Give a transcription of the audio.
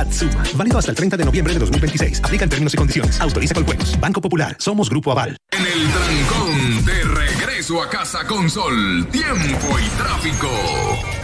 Navidad suma. Válido hasta el 30 de noviembre de 2026. Aplican términos y condiciones. Autoriza Coljuegos. Banco Popular. Somos Grupo Aval. En el trancón, de regreso a casa con Sol, tiempo y tráfico.